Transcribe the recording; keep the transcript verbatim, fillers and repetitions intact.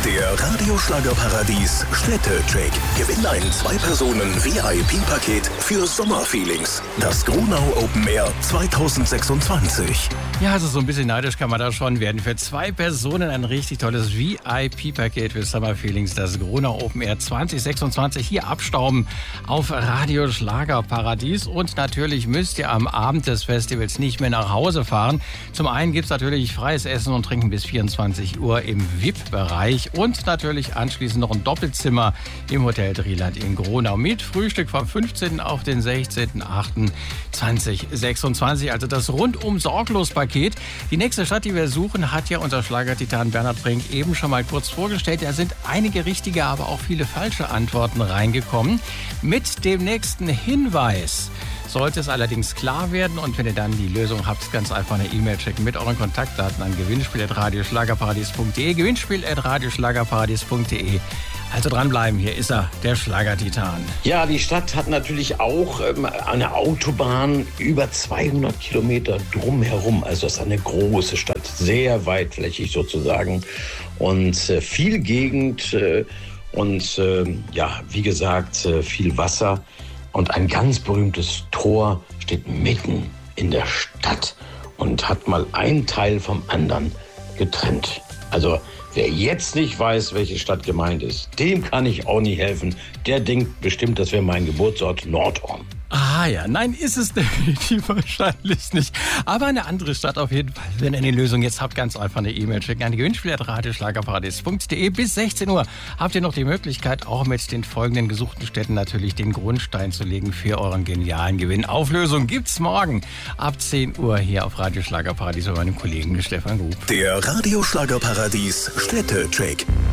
Der Radioschlagerparadies Städtecheck. Gewinne ein Zwei-Personen-V I P-Paket für Sommerfeelings. Das Gronau Open Air zwanzig sechsundzwanzig. Ja, also so ein bisschen neidisch kann man da schon werden. Für zwei Personen ein richtig tolles V I P-Paket für Sommerfeelings. Das Gronau Open Air zwanzig sechsundzwanzig. Hier abstauben auf Radioschlagerparadies. Und natürlich müsst ihr am Abend des Festivals nicht mehr nach Hause fahren. Zum einen gibt es natürlich freies Essen und Trinken bis vierundzwanzig Uhr im V I P-Bereich. Und natürlich anschließend noch ein Doppelzimmer im Hotel Drieland in Gronau mit Frühstück vom fünfzehnten auf den sechzehnten achten zweitausendsechsundzwanzig. Also das rundum sorglos Paket. Die nächste Stadt, die wir suchen, hat ja unser Schlagertitan Bernhard Brink eben schon mal kurz vorgestellt. Da sind einige richtige, aber auch viele falsche Antworten reingekommen. Mit dem nächsten Hinweis sollte es allerdings klar werden, und wenn ihr dann die Lösung habt, ganz einfach eine E-Mail schicken mit euren Kontaktdaten an gewinnspiel at radioschlagerparadies punkt de, gewinnspiel at radioschlagerparadies punkt de. Also dranbleiben, hier ist er, der Schlagertitan. Ja, die Stadt hat natürlich auch ähm, eine Autobahn über zweihundert Kilometer drumherum. Also es ist eine große Stadt, sehr weitflächig sozusagen und äh, viel Gegend äh, und äh, ja, wie gesagt, äh, viel Wasser. Und ein ganz berühmtes Tor steht mitten in der Stadt und hat mal einen Teil vom anderen getrennt. Also wer jetzt nicht weiß, welche Stadt gemeint ist, dem kann ich auch nicht helfen. Der denkt bestimmt, das wäre mein Geburtsort Nordhorn. Ah ja, nein, ist es definitiv wahrscheinlich nicht. Aber eine andere Stadt auf jeden Fall. Wenn ihr eine Lösung jetzt habt, ganz einfach eine E-Mail schicken an gewinnspiel at radioschlagerparadies punkt de. Bis sechzehn Uhr habt ihr noch die Möglichkeit, auch mit den folgenden gesuchten Städten natürlich den Grundstein zu legen für euren genialen Gewinn. Auflösung gibt's morgen ab zehn Uhr hier auf Radioschlagerparadies bei meinem Kollegen Stefan Grub. Der Radioschlagerparadies Städtecheck.